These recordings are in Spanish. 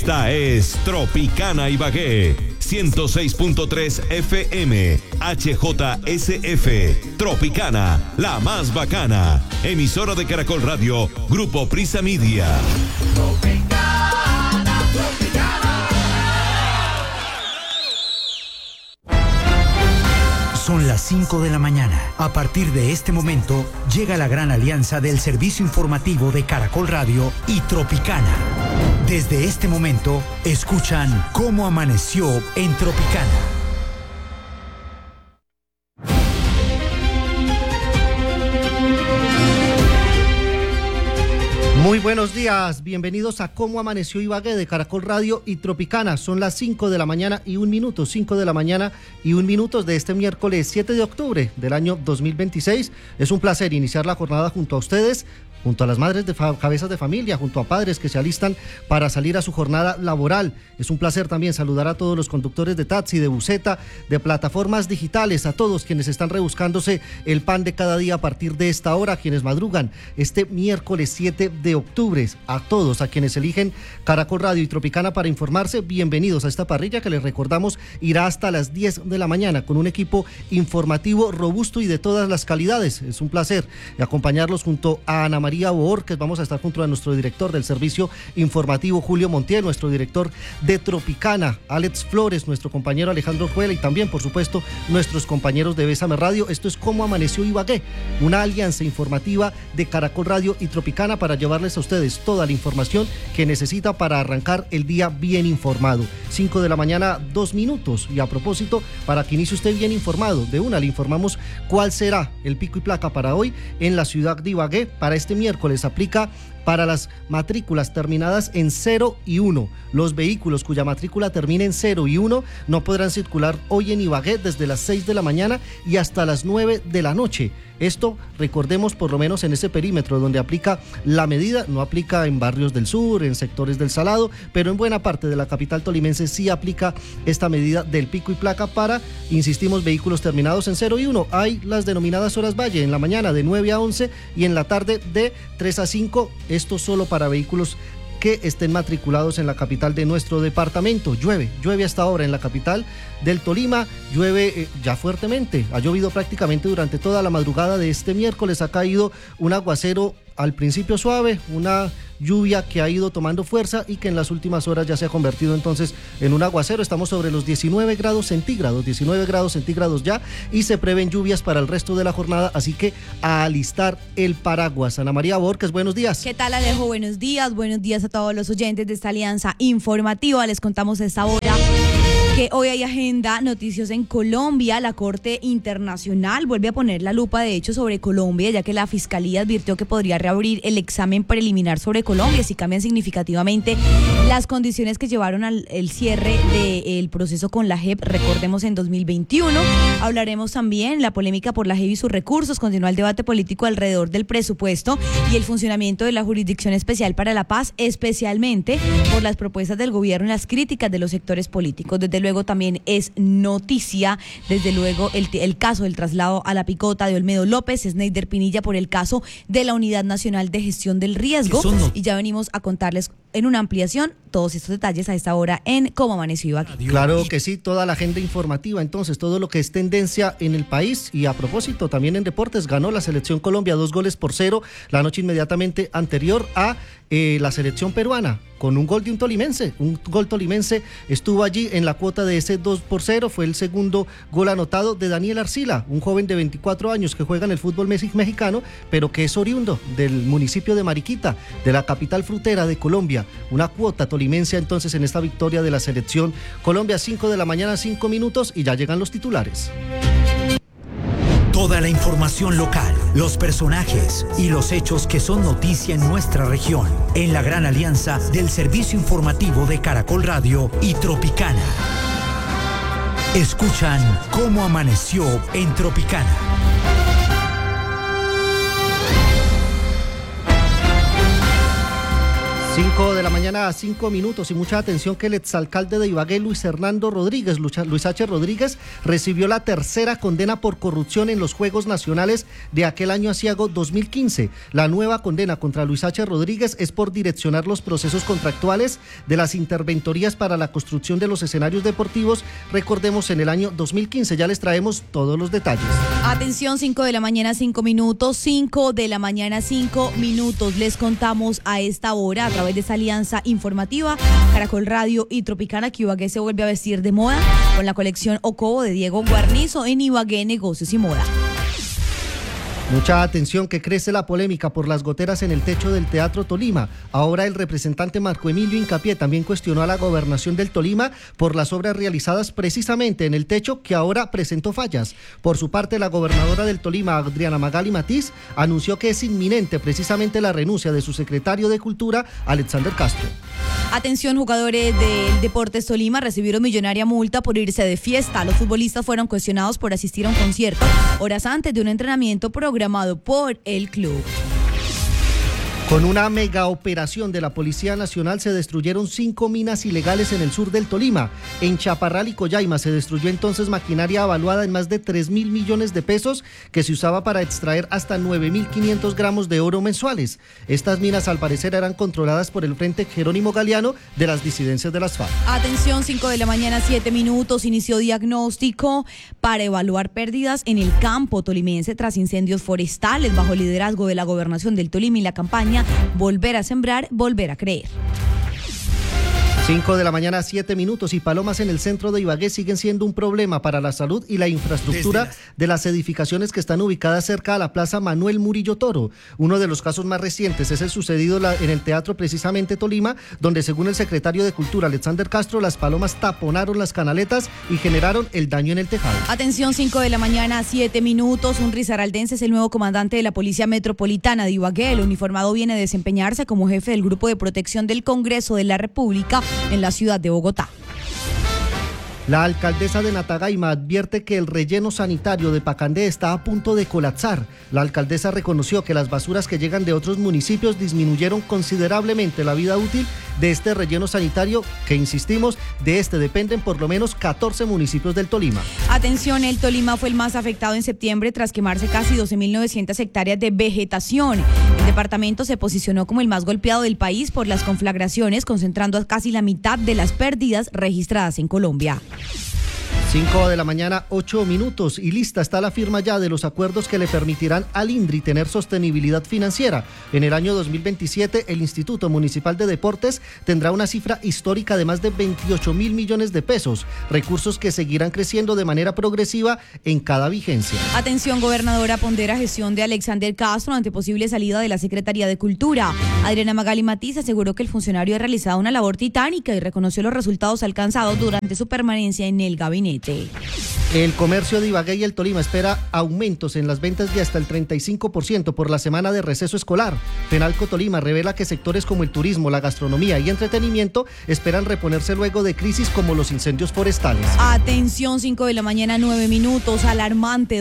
Esta es Tropicana Ibagué, 106.3 FM, HJSF, Tropicana, la más bacana. Emisora de Caracol Radio, Grupo Prisa Media. Tropicana, Tropicana. Son las 5 de la mañana. A partir de este momento, llega la gran alianza del servicio informativo de Caracol Radio y Tropicana. Desde este momento, escuchan Cómo Amaneció en Tropicana. Muy buenos días, bienvenidos a Cómo Amaneció Ibagué de Caracol Radio y Tropicana. Son las 5 de la mañana y 1 minuto, 5 de la mañana y 1 minuto de este miércoles 7 de octubre del año 2026. Es un placer iniciar la jornada junto a ustedes, junto a las madres de cabezas de familia, junto a padres que se alistan para salir a su jornada laboral. Es un placer también saludar a todos los conductores de taxi, de buseta, de plataformas digitales, a todos quienes están rebuscándose el pan de cada día a partir de esta hora, quienes madrugan este miércoles 7 de octubre. A todos, a quienes eligen Caracol Radio y Tropicana para informarse, bienvenidos a esta parrilla que les recordamos irá hasta las 10 de la mañana con un equipo informativo robusto y de todas las calidades. Es un placer acompañarlos junto a Ana María Bohórquez. Vamos a estar junto a nuestro director del servicio informativo, Julio Montiel, nuestro director de Tropicana, Alex Flores, nuestro compañero Alejandro Juela y también, por supuesto, nuestros compañeros de Bésame Radio. Esto es Cómo Amaneció Ibagué, una alianza informativa de Caracol Radio y Tropicana para llevarles a ustedes toda la información que necesita para arrancar el día bien informado. 5 de la mañana, 2 minutos. Y a propósito, para que inicie usted bien informado, de una le informamos cuál será el pico y placa para hoy en la ciudad de Ibagué. Para este miércoles aplica para las matrículas terminadas en 0 y 1. Los vehículos cuya matrícula termine en 0 y 1 no podrán circular hoy en Ibagué desde las 6 de la mañana y hasta las 9 de la noche. Esto, recordemos, por lo menos en ese perímetro donde aplica la medida, no aplica en barrios del sur, en sectores del Salado, pero en buena parte de la capital tolimense sí aplica esta medida del pico y placa para, insistimos, vehículos terminados en 0 y 1. Hay las denominadas horas valle, en la mañana de 9 a 11 y en la tarde de 3 a 5, esto solo para vehículos que estén matriculados en la capital de nuestro departamento. Llueve hasta ahora en la capital del Tolima, llueve ya fuertemente, ha llovido prácticamente durante toda la madrugada de este miércoles, ha caído un aguacero al principio suave, una lluvia que ha ido tomando fuerza y que en las últimas horas ya se ha convertido entonces en un aguacero. Estamos sobre los 19 grados centígrados ya, y se prevén lluvias para el resto de la jornada, así que a alistar el paraguas. Ana María Bohórquez, buenos días. ¿Qué tal, Alejo? Buenos días a todos los oyentes de esta alianza informativa. Les contamos a esta hora que hoy hay agenda, noticias en Colombia. La Corte Internacional vuelve a poner la lupa, de hecho, sobre Colombia, ya que la Fiscalía advirtió que podría reabrir el examen preliminar sobre Colombia si cambian significativamente las condiciones que llevaron al cierre del proceso con la JEP, recordemos, en 2021. Hablaremos también la polémica por la JEP y sus recursos. Continúa el debate político alrededor del presupuesto y el funcionamiento de la Jurisdicción Especial para la Paz, especialmente por las propuestas del gobierno y las críticas de los sectores políticos. Desde luego también es noticia, desde luego, el caso del traslado a la picota de Olmedo López, Sneider Pinilla por el caso de la Unidad Nacional de Gestión del Riesgo, y ya venimos a contarles en una ampliación todos estos detalles a esta hora en Cómo Amaneció Ibagué. Claro que sí, toda la agenda informativa, entonces todo lo que es tendencia en el país. Y a propósito, también en deportes, ganó la selección Colombia 2-0 la noche inmediatamente anterior a la selección peruana, con un gol de un gol tolimense estuvo allí en la cuota de ese 2-0, fue el segundo gol anotado de Daniel Arcila, un joven de 24 años que juega en el fútbol mexicano, pero que es oriundo del municipio de Mariquita, de la capital frutera de Colombia. Una cuota tolimense entonces en esta victoria de la selección Colombia. 5 de la mañana, 5 minutos, y ya llegan los titulares. Toda la información local, los personajes y los hechos que son noticia en nuestra región, en la gran alianza del servicio informativo de Caracol Radio y Tropicana. Escuchan Cómo Amaneció en Tropicana. 5 de la mañana a 5 minutos y mucha atención que el exalcalde de Ibagué, Luis Hernando Rodríguez, Luis H. Rodríguez, recibió la tercera condena por corrupción en los Juegos Nacionales de aquel año aciago 2015. La nueva condena contra Luis H. Rodríguez es por direccionar los procesos contractuales de las interventorías para la construcción de los escenarios deportivos, recordemos en el año 2015. Ya les traemos todos los detalles. Atención, 5 de la mañana, 5 minutos, 5 de la mañana, 5 minutos. Les contamos a esta hora, a través de esta alianza informativa, Caracol Radio y Tropicana, que Ibagué se vuelve a vestir de moda con la colección Ocobo de Diego Guarnizo en Ibagué Negocios y Moda. Mucha atención que crece la polémica por las goteras en el techo del Teatro Tolima. Ahora el representante Marco Emilio Hincapié también cuestionó a la gobernación del Tolima por las obras realizadas precisamente en el techo que ahora presentó fallas. Por su parte, la gobernadora del Tolima, Adriana Magali Matiz, anunció que es inminente precisamente la renuncia de su secretario de Cultura, Alexander Castro. Atención, jugadores del Deportes Tolima recibieron millonaria multa por irse de fiesta. Los futbolistas fueron cuestionados por asistir a un concierto horas antes de un entrenamiento programado por el club. Con una mega operación de la Policía Nacional se destruyeron 5 minas ilegales en el sur del Tolima. En Chaparral y Collaima se destruyó entonces maquinaria avaluada en más de 3.000 millones de pesos que se usaba para extraer hasta 9.500 gramos de oro mensuales. Estas minas al parecer eran controladas por el Frente Jerónimo Galeano de las disidencias de las FARC. Atención, 5 de la mañana, 7 minutos. Inició diagnóstico para evaluar pérdidas en el campo tolimense tras incendios forestales bajo liderazgo de la Gobernación del Tolima y la campaña Volver a Sembrar, Volver a Creer. 5 de la mañana, 7 minutos y palomas en el centro de Ibagué siguen siendo un problema para la salud y la infraestructura de las edificaciones que están ubicadas cerca a la Plaza Manuel Murillo Toro. Uno de los casos más recientes es el sucedido en el Teatro precisamente Tolima, donde según el secretario de Cultura, Alexander Castro, las palomas taponaron las canaletas y generaron el daño en el tejado. Atención, 5 de la mañana, 7 minutos. Un risaraldense es el nuevo comandante de la Policía Metropolitana de Ibagué. El uniformado viene a desempeñarse como jefe del Grupo de Protección del Congreso de la República en la ciudad de Bogotá. La alcaldesa de Natagaima advierte que el relleno sanitario de Pacandé está a punto de colapsar. La alcaldesa reconoció que las basuras que llegan de otros municipios disminuyeron considerablemente la vida útil de este relleno sanitario, que insistimos, de este dependen por lo menos 14 municipios del Tolima. Atención, el Tolima fue el más afectado en septiembre tras quemarse casi 12.900 hectáreas de vegetación. El departamento se posicionó como el más golpeado del país por las conflagraciones, concentrando a casi la mitad de las pérdidas registradas en Colombia. 5 de la mañana, 8 minutos y lista está la firma ya de los acuerdos que le permitirán al INDRI tener sostenibilidad financiera. En el año 2027 el Instituto Municipal de Deportes tendrá una cifra histórica de más de 28.000 millones de pesos, recursos que seguirán creciendo de manera progresiva en cada vigencia. Atención, gobernadora pondera gestión de Alexander Castro ante posible salida de la Secretaría de Cultura. Adriana Magali Matiz aseguró que el funcionario ha realizado una labor titánica y reconoció los resultados alcanzados durante su permanencia en el gabinete. El comercio de Ibagué y el Tolima espera aumentos en las ventas de hasta el 35% por la semana de receso escolar. Fenalco Tolima revela que sectores como el turismo, la gastronomía y entretenimiento esperan reponerse luego de crisis como los incendios forestales. Atención, 5 de la mañana, 9 minutos. Alarmante,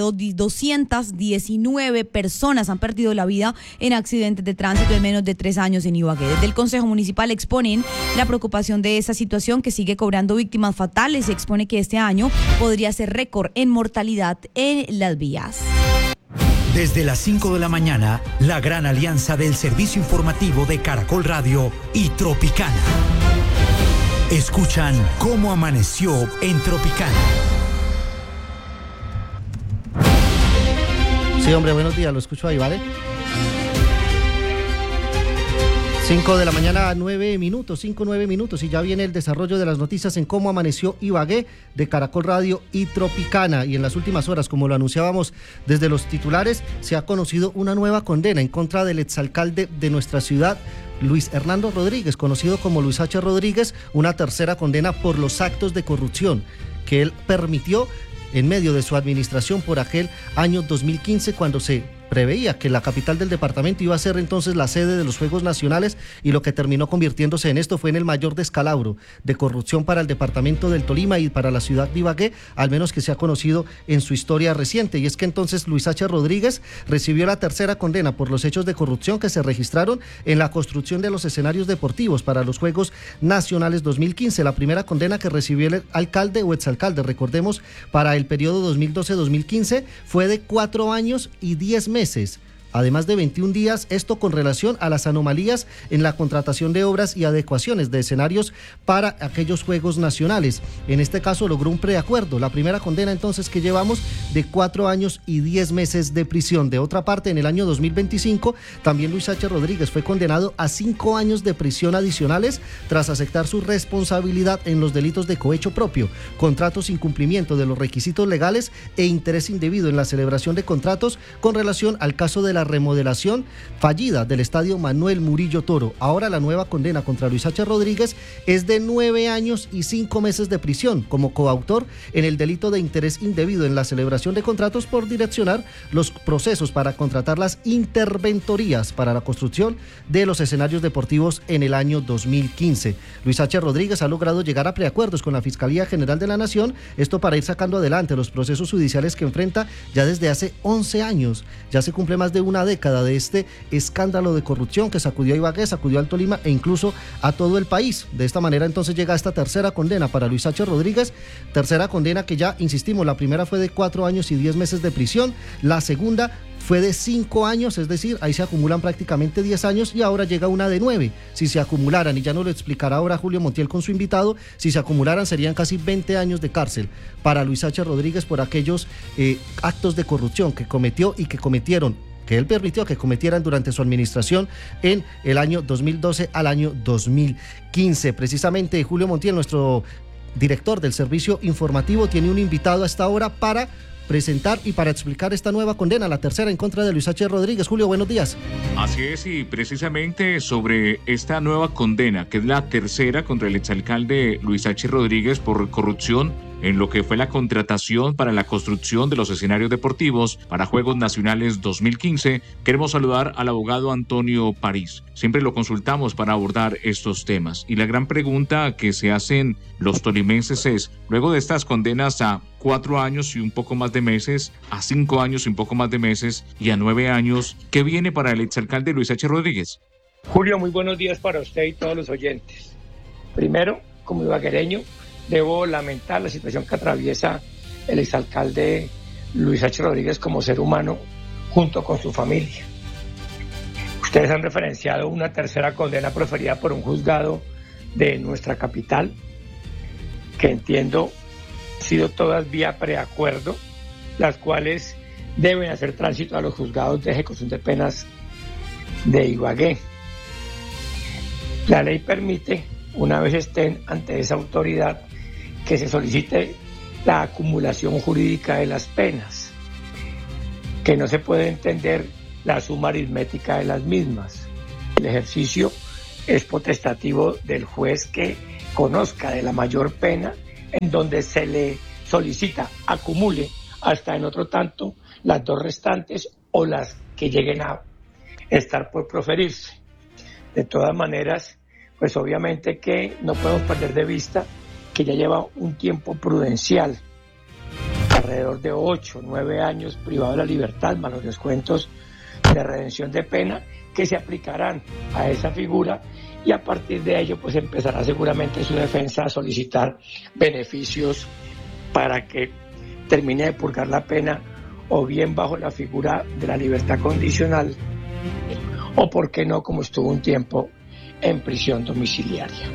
219 personas han perdido la vida en accidentes de tránsito en menos de 3 años en Ibagué. Desde el Consejo Municipal exponen la preocupación de esta situación que sigue cobrando víctimas fatales y expone que este año podría ser récord en mortalidad en las vías. Desde las 5 de la mañana, la gran alianza del servicio informativo de Caracol Radio y Tropicana. Escuchan cómo amaneció en Tropicana. Sí, hombre, buenos días, lo escucho ahí, ¿vale? 5 de la mañana, 9 minutos, 9 minutos y ya viene el desarrollo de las noticias en cómo amaneció Ibagué de Caracol Radio y Tropicana. Y en las últimas horas, como lo anunciábamos desde los titulares, se ha conocido una nueva condena en contra del exalcalde de nuestra ciudad, Luis Hernando Rodríguez, conocido como Luis H. Rodríguez, una tercera condena por los actos de corrupción que él permitió en medio de su administración por aquel año 2015 cuando se preveía que la capital del departamento iba a ser entonces la sede de los Juegos Nacionales, y lo que terminó convirtiéndose en esto fue en el mayor descalabro de corrupción para el departamento del Tolima y para la ciudad de Ibagué, al menos que se ha conocido en su historia reciente. Y es que entonces Luis H. Rodríguez recibió la tercera condena por los hechos de corrupción que se registraron en la construcción de los escenarios deportivos para los Juegos Nacionales 2015. La primera condena que recibió el alcalde o exalcalde, recordemos, para el periodo 2012-2015 fue de 4 años y 10 meses. Además de 21 días, esto con relación a las anomalías en la contratación de obras y adecuaciones de escenarios para aquellos Juegos Nacionales. En este caso logró un preacuerdo. La primera condena entonces que llevamos de 4 años y 10 meses de prisión. De otra parte, en el año 2025, también Luis H. Rodríguez fue condenado a 5 años de prisión adicionales tras aceptar su responsabilidad en los delitos de cohecho propio, contratos sin cumplimiento de los requisitos legales e interés indebido en la celebración de contratos con relación al caso de la remodelación fallida del estadio Manuel Murillo Toro. Ahora la nueva condena contra Luis H. Rodríguez es de 9 años y 5 meses de prisión como coautor en el delito de interés indebido en la celebración de contratos por direccionar los procesos para contratar las interventorías para la construcción de los escenarios deportivos en el año 2015. Luis H. Rodríguez ha logrado llegar a preacuerdos con la Fiscalía General de la Nación, esto para ir sacando adelante los procesos judiciales que enfrenta ya desde hace 11 años. Ya se cumple más de una década de este escándalo de corrupción que sacudió a Ibagué, sacudió al Tolima e incluso a todo el país. De esta manera entonces llega esta tercera condena para Luis H. Rodríguez, tercera condena que ya, insistimos, la primera fue de 4 años y 10 meses de prisión, la segunda fue de 5 años, es decir, ahí se acumulan prácticamente 10 años y ahora llega una de 9. Si se acumularan, y ya nos lo explicará ahora Julio Montiel con su invitado, si se acumularan serían casi 20 años de cárcel para Luis H. Rodríguez por aquellos actos de corrupción que cometió y que cometieron, que él permitió que cometieran durante su administración en el año 2012 al año 2015. Precisamente Julio Montiel, nuestro director del servicio informativo, tiene un invitado a esta hora para presentar y para explicar esta nueva condena, la tercera en contra de Luis H. Rodríguez. Julio, buenos días. Así es, y precisamente sobre esta nueva condena, que es la tercera contra el exalcalde Luis H. Rodríguez por corrupción en lo que fue la contratación para la construcción de los escenarios deportivos para Juegos Nacionales 2015, queremos saludar al abogado Antonio París. Siempre lo consultamos para abordar estos temas. Y la gran pregunta que se hacen los tolimenses es, luego de estas condenas a 4 años y un poco más de meses, a 5 años y un poco más de meses y a 9 años, ¿qué viene para el exalcalde Luis H. Rodríguez? Julio, muy buenos días para usted y todos los oyentes. Primero, como ibaguereño, debo lamentar la situación que atraviesa el exalcalde Luis H. Rodríguez como ser humano junto con su familia. Ustedes han referenciado una tercera condena proferida por un juzgado de nuestra capital, que entiendo han sido todas vía preacuerdo, las cuales deben hacer tránsito a los juzgados de ejecución de penas de Ibagué. La ley permite, una vez estén ante esa autoridad, que se solicite la acumulación jurídica de las penas, que no se puede entender la suma aritmética de las mismas. El ejercicio es potestativo del juez que conozca de la mayor pena, en donde se le solicita acumule hasta en otro tanto las 2 restantes o las que lleguen a estar por proferirse. De todas maneras, pues obviamente que no podemos perder de vista que ya lleva un tiempo prudencial, alrededor de 8 o 9 años privado de la libertad, más los descuentos de redención de pena que se aplicarán a esa figura, y a partir de ello pues empezará seguramente su defensa a solicitar beneficios para que termine de purgar la pena, o bien bajo la figura de la libertad condicional, o por qué no, como estuvo un tiempo en prisión domiciliaria.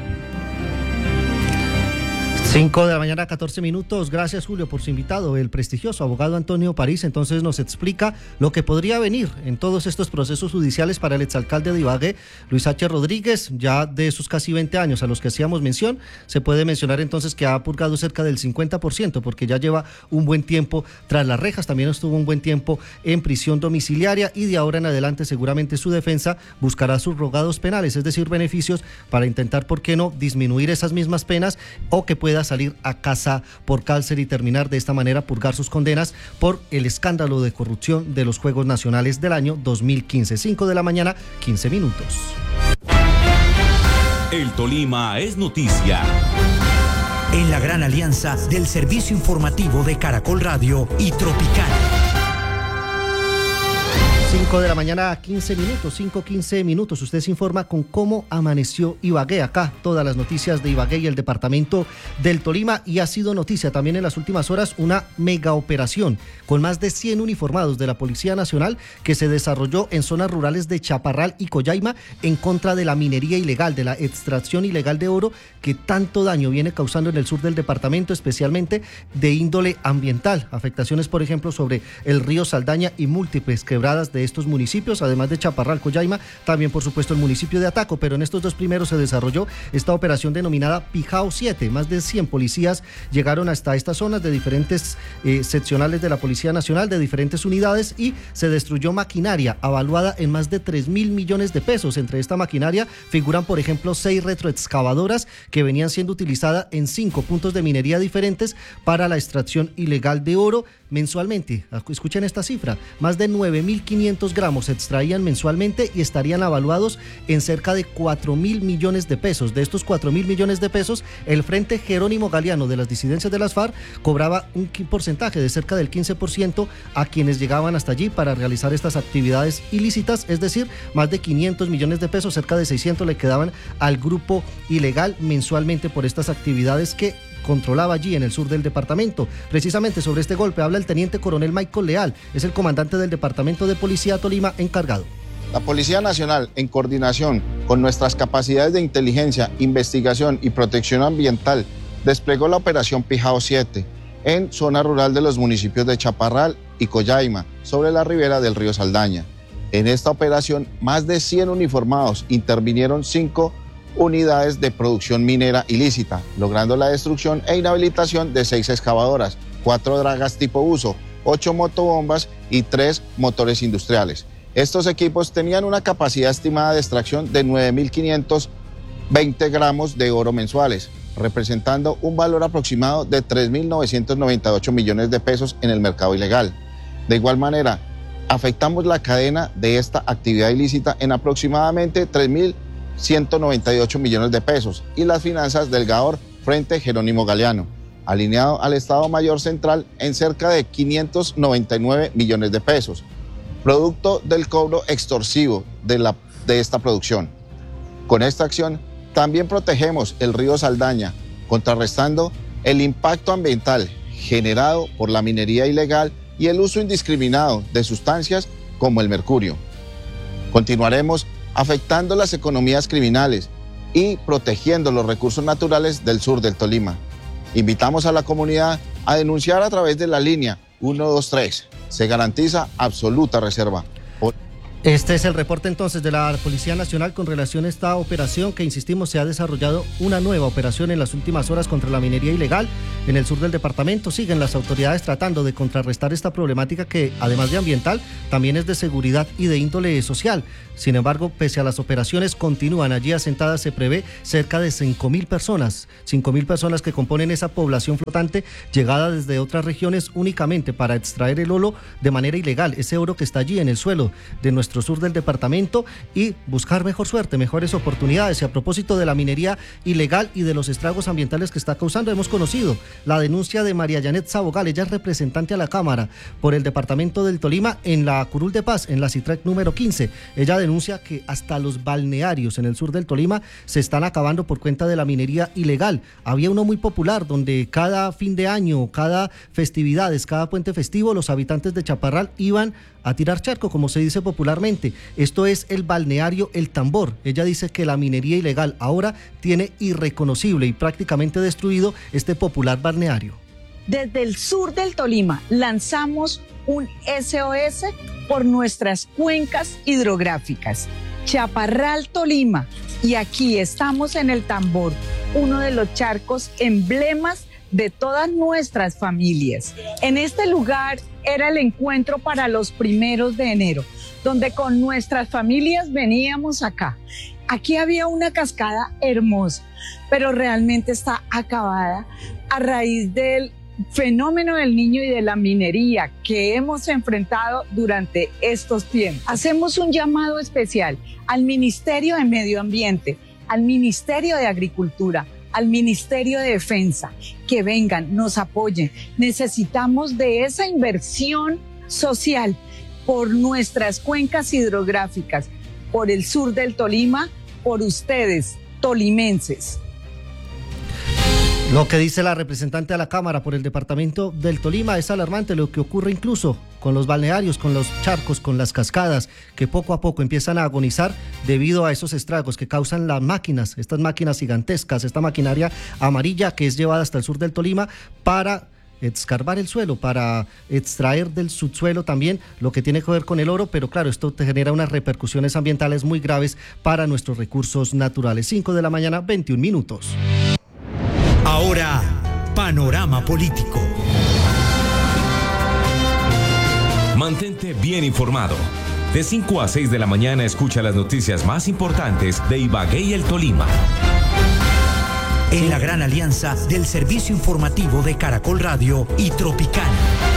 5 de la mañana, 14 minutos. Gracias, Julio, por su invitado, el prestigioso abogado Antonio París. Entonces nos explica lo que podría venir en todos estos procesos judiciales para el exalcalde de Ibagué, Luis H. Rodríguez. Ya de sus casi 20 años a los que hacíamos mención, se puede mencionar entonces que ha purgado cerca del 50%, porque ya lleva un buen tiempo tras las rejas, también estuvo un buen tiempo en prisión domiciliaria, y de ahora en adelante seguramente su defensa buscará subrogados penales, es decir, beneficios para intentar, ¿por qué no?, disminuir esas mismas penas, o que pueda pueda salir a casa por cárcel y terminar de esta manera purgar sus condenas por el escándalo de corrupción de los Juegos Nacionales del año 2015. 5 de la mañana, 15 minutos. El Tolima es noticia. En la gran alianza del servicio informativo de Caracol Radio y Tropicana. 5 de la mañana, 15 minutos, 5:15 minutos. Usted se informa con cómo amaneció Ibagué. Acá todas las noticias de Ibagué y el departamento del Tolima. Y ha sido noticia también en las últimas horas una mega operación con más de 100 uniformados de la Policía Nacional que se desarrolló en zonas rurales de Chaparral y Collaima en contra de la minería ilegal, de la extracción ilegal de oro que tanto daño viene causando en el sur del departamento, especialmente de índole ambiental. Afectaciones, por ejemplo, sobre el río Saldaña y múltiples quebradas de estos municipios, además de Chaparral, Collaima, también por supuesto el municipio de Ataco, pero en estos dos primeros se desarrolló esta operación denominada Pijao 7. Más de 100 policías llegaron hasta estas zonas de diferentes seccionales de la Policía Nacional, de diferentes unidades, y se destruyó maquinaria avaluada en más de 3.000 millones de pesos. Entre esta maquinaria figuran, por ejemplo, 6 retroexcavadoras que venían siendo utilizadas en 5 puntos de minería diferentes para la extracción ilegal de oro. Mensualmente, escuchen esta cifra, más de 9.500 gramos se extraían mensualmente y estarían avaluados en cerca de 4.000 millones de pesos. De estos 4.000 millones de pesos, el Frente Jerónimo Galeano de las disidencias de las FARC cobraba un porcentaje de cerca del 15% a quienes llegaban hasta allí para realizar estas actividades ilícitas, es decir, más de 500 millones de pesos, cerca de 600 le quedaban al grupo ilegal mensualmente por estas actividades que controlaba allí en el sur del departamento. Precisamente sobre este golpe habla el teniente coronel Michael Leal, es el comandante del Departamento de Policía Tolima encargado. La Policía Nacional, en coordinación con nuestras capacidades de inteligencia, investigación y protección ambiental, desplegó la operación Pijao 7 en zona rural de los municipios de Chaparral y Collaima, sobre la ribera del río Saldaña. En esta operación, más de 100 uniformados intervinieron 5 unidades de producción minera ilícita, logrando la destrucción e inhabilitación de 6 excavadoras, 4 dragas tipo uso, 8 motobombas y 3 motores industriales. Estos equipos tenían una capacidad estimada de extracción de 9.520 gramos de oro mensuales, representando un valor aproximado de 3.998 millones de pesos en el mercado ilegal. De igual manera, afectamos la cadena de esta actividad ilícita en aproximadamente 3.198 millones de pesos y las finanzas del GAOR Frente Jerónimo Galeano, alineado al Estado Mayor Central en cerca de 599 millones de pesos, producto del cobro extorsivo de esta producción. Con esta acción también protegemos el río Saldaña, contrarrestando el impacto ambiental generado por la minería ilegal y el uso indiscriminado de sustancias como el mercurio. Continuaremos afectando las economías criminales y protegiendo los recursos naturales del sur del Tolima. Invitamos a la comunidad a denunciar a través de la línea 123. Se garantiza absoluta reserva. Este es el reporte entonces de la Policía Nacional con relación a esta operación que, insistimos, se ha desarrollado una nueva operación en las últimas horas contra la minería ilegal en el sur del departamento. Siguen las autoridades tratando de contrarrestar esta problemática que, además de ambiental, también es de seguridad y de índole social. Sin embargo, pese a las operaciones, continúan allí asentadas, se prevé, cerca de 5.000 personas. 5.000 personas que componen esa población flotante llegada desde otras regiones únicamente para extraer el oro de manera ilegal, ese oro que está allí en el suelo de nuestro sur del departamento, y buscar mejor suerte, mejores oportunidades. Y a propósito de la minería ilegal y de los estragos ambientales que está causando, hemos conocido la denuncia de María Janet Sabogal. Ella es representante a la Cámara por el departamento del Tolima en la Curul de Paz, en la CITREC número 15. Ella denuncia que hasta los balnearios en el sur del Tolima se están acabando por cuenta de la minería ilegal. Había uno muy popular donde cada fin de año, cada festividades, cada puente festivo, los habitantes de Chaparral iban a tirar charco, como se dice popularmente. Esto es el balneario El Tambor. Ella dice que la minería ilegal ahora tiene irreconocible y prácticamente destruido este popular balneario. Desde el sur del Tolima lanzamos un SOS por nuestras cuencas hidrográficas, Chaparral, Tolima, y aquí estamos en El Tambor, uno de los charcos emblemas de todas nuestras familias. En este lugar era el encuentro para los 1 de enero, donde con nuestras familias veníamos acá aquí había una cascada hermosa, pero realmente está acabada a raíz del fenómeno del Niño y de la minería que hemos enfrentado durante estos tiempos. Hacemos un llamado especial al Ministerio de Medio Ambiente, al Ministerio de Agricultura, al Ministerio de Defensa, que vengan, nos apoyen. Necesitamos de esa inversión social por nuestras cuencas hidrográficas, por el sur del Tolima, por ustedes, tolimenses. Lo que dice la representante a la Cámara por el departamento del Tolima es alarmante, lo que ocurre incluso con los balnearios, con los charcos, con las cascadas, que poco a poco empiezan a agonizar debido a esos estragos que causan las máquinas, estas máquinas gigantescas, esta maquinaria amarilla que es llevada hasta el sur del Tolima para escarbar el suelo, para extraer del subsuelo también lo que tiene que ver con el oro, pero claro, esto te genera unas repercusiones ambientales muy graves para nuestros recursos naturales. 5 de la mañana, 21 minutos. Ahora, Panorama Político. Mantente bien informado. De 5 a 6 de la mañana escucha las noticias más importantes de Ibagué y el Tolima. En la gran alianza del servicio informativo de Caracol Radio y Tropicana.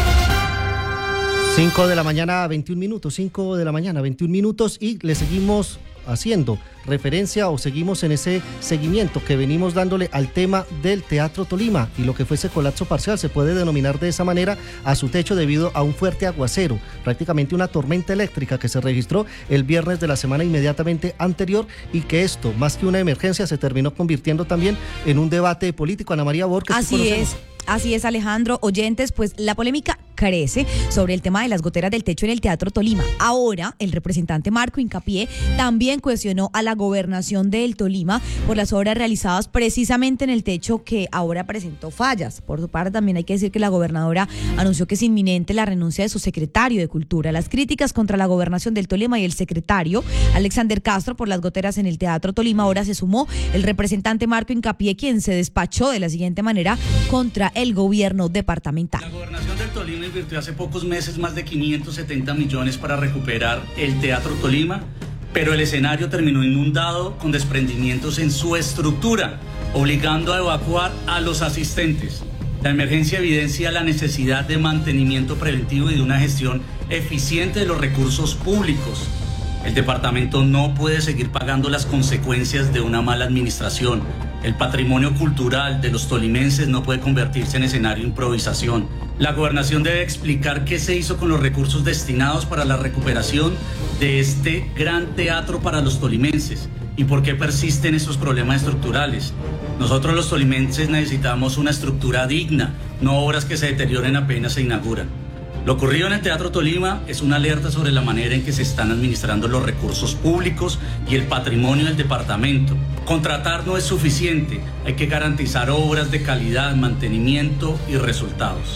5 de la mañana, 21 minutos, 5 de la mañana, 21 minutos y le seguimos haciendo referencia o seguimos en ese seguimiento que venimos dándole al tema del Teatro Tolima y lo que fue ese colapso parcial, se puede denominar de esa manera, a su techo debido a un fuerte aguacero, prácticamente una tormenta eléctrica que se registró el viernes de la semana inmediatamente anterior y que esto, más que una emergencia, se terminó convirtiendo también en un debate político. Ana María Borges. Así es, Alejandro. Oyentes, pues la polémica crece sobre el tema de las goteras del techo en el Teatro Tolima. Ahora, el representante Marco Hincapié también cuestionó a la gobernación del Tolima por las obras realizadas precisamente en el techo que ahora presentó fallas. Por su parte, también hay que decir que la gobernadora anunció que es inminente la renuncia de su secretario de Cultura. Las críticas contra la gobernación del Tolima y el secretario Alexander Castro por las goteras en el Teatro Tolima, ahora se sumó el representante Marco Hincapié, quien se despachó de la siguiente manera contra el gobierno departamental. La gobernación del Tolima invirtió hace pocos meses más de 570 millones para recuperar el Teatro Tolima, pero el escenario terminó inundado con desprendimientos en su estructura, obligando a evacuar a los asistentes. La emergencia evidencia la necesidad de mantenimiento preventivo y de una gestión eficiente de los recursos públicos. El departamento no puede seguir pagando las consecuencias de una mala administración. El patrimonio cultural de los tolimenses no puede convertirse en escenario de improvisación. La gobernación debe explicar qué se hizo con los recursos destinados para la recuperación de este gran teatro para los tolimenses y por qué persisten esos problemas estructurales. Nosotros los tolimenses necesitamos una estructura digna, no obras que se deterioren apenas se inauguran. Lo ocurrido en el Teatro Tolima es una alerta sobre la manera en que se están administrando los recursos públicos y el patrimonio del departamento. Contratar no es suficiente, hay que garantizar obras de calidad, mantenimiento y resultados.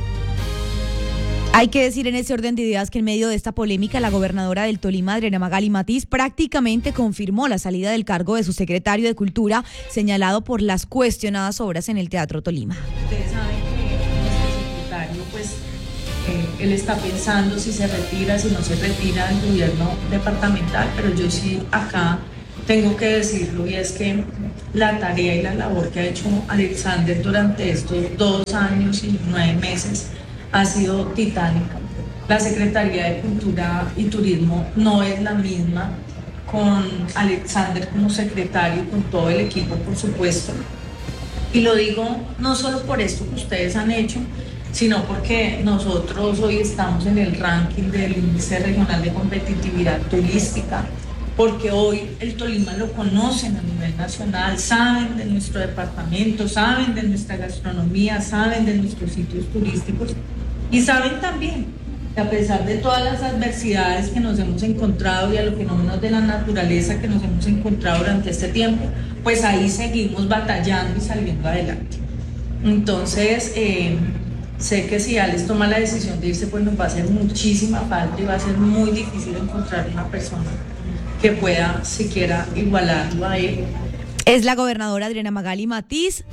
Hay que decir en ese orden de ideas que en medio de esta polémica, la gobernadora del Tolima, Adriana Magali Matiz, prácticamente confirmó la salida del cargo de su secretario de Cultura, señalado por las cuestionadas obras en el Teatro Tolima. Ustedes saben que nuestro secretario, pues, él está pensando si se retira, si no se retira del gobierno departamental, pero yo sí acá tengo que decirlo, y es que la tarea y la labor que ha hecho Alexander durante estos 2 años y 9 meses ha sido titánica. La Secretaría de Cultura y Turismo no es la misma con Alexander como secretario, con todo el equipo, por supuesto. Y lo digo no solo por esto que ustedes han hecho, sino porque nosotros hoy estamos en el ranking del Índice Regional de Competitividad Turística, porque hoy el Tolima lo conocen a nivel nacional, saben de nuestro departamento, saben de nuestra gastronomía, saben de nuestros sitios turísticos y saben también que a pesar de todas las adversidades que nos hemos encontrado y a los fenómenos de la naturaleza que nos hemos encontrado durante este tiempo, pues ahí seguimos batallando y saliendo adelante. Entonces, sé que si Alex toma la decisión de irse, pues nos va a hacer muchísima falta y va a ser muy difícil encontrar una persona que pueda siquiera igualarlo a él. Es la gobernadora Adriana Magali Matiz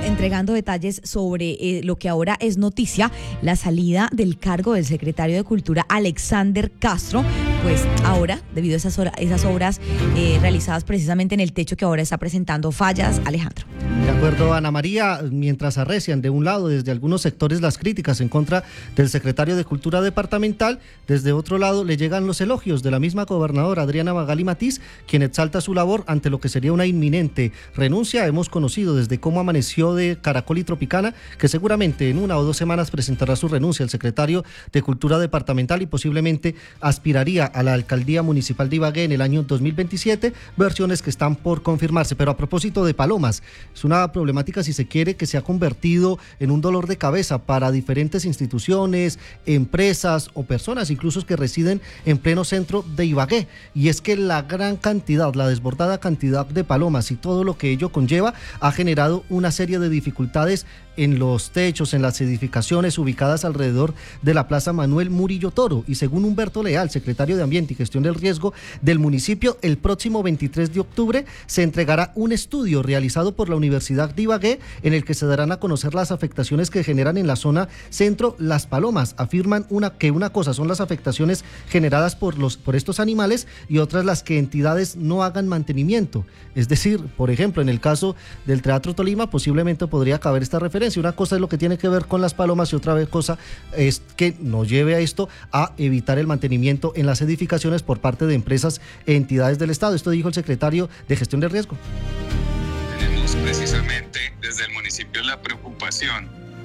entregando detalles sobre lo que ahora es noticia, la salida del cargo del secretario de Cultura Alexander Castro, pues ahora, debido a esas obras realizadas precisamente en el techo que ahora está presentando fallas. Alejandro. De acuerdo, Ana María, mientras arrecian de un lado desde algunos sectores las críticas en contra del secretario de Cultura departamental, desde otro lado le llegan los elogios de la misma gobernadora Adriana Magali Matiz, quien exalta su labor ante lo que sería una inminente renuncia. Hemos conocido desde Cómo Amaneció de Caracol y Tropicana que seguramente en 1 o 2 semanas presentará su renuncia el secretario de Cultura departamental y posiblemente aspiraría a la alcaldía municipal de Ibagué en el año 2027, versiones que están por confirmarse. Pero a propósito de palomas, es una problemática, si se quiere, que se ha convertido en un dolor de cabeza para diferentes instituciones, empresas o personas incluso que residen en pleno centro de Ibagué, y es que la gran cantidad, la desbordada cantidad de palomas y todo lo que ello conlleva ha generado una serie de dificultades en los techos, en las edificaciones ubicadas alrededor de la Plaza Manuel Murillo Toro. Y según Humberto Leal, secretario de Ambiente y Gestión del Riesgo del municipio, el próximo 23 de octubre se entregará un estudio realizado por la Universidad de Ibagué en el que se darán a conocer las afectaciones que generan en la zona centro las palomas. Afirman que una cosa son las afectaciones generadas por estos animales y otras las que entidades no hagan mantenimiento. Es decir, por ejemplo, en el caso del Teatro Tolima posiblemente podría caber esta referencia. Una cosa es lo que tiene que ver con las palomas y otra cosa es que nos lleve a esto a evitar el mantenimiento en las edificaciones por parte de empresas e entidades del Estado. Esto dijo el secretario de Gestión de Riesgo. Tenemos precisamente desde el municipio la preocupación